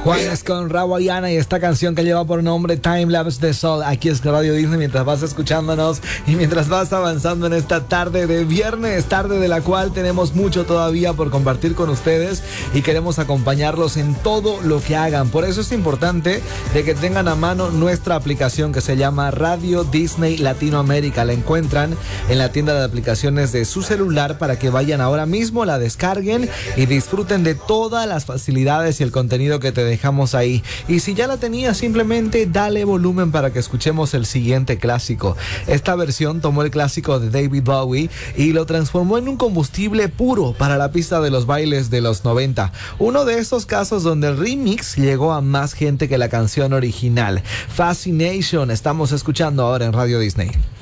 Juanes con Rawayana y esta canción que lleva por nombre Time Lapse de Sol. Aquí es Radio Disney mientras vas escuchándonos y mientras vas avanzando en esta tarde de viernes, tarde de la cual tenemos mucho todavía por compartir con ustedes y queremos acompañarlos en todo lo que hagan. Por eso es importante de que tengan a mano nuestra aplicación que se llama Radio Disney Latinoamérica. La encuentran en la tienda de aplicaciones de su celular para que vayan ahora mismo, la descarguen y disfruten de todas las facilidades y el contenido que te dejamos ahí. Y si ya la tenías, simplemente dale volumen para que escuchemos el siguiente clásico. Esta versión tomó el clásico de David Bowie y lo transformó en un combustible puro para la pista de los bailes de los 90. Uno de esos casos donde el remix llegó a más gente que la canción original. Fascination, estamos escuchando ahora en Radio Disney.